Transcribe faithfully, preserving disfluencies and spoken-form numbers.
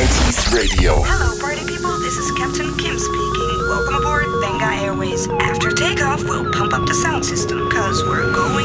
nineties Radio. Hello, party people. This is Captain Kim speaking. Welcome aboard Benga Airways. After takeoff, we'll pump up the sound system, cause we're going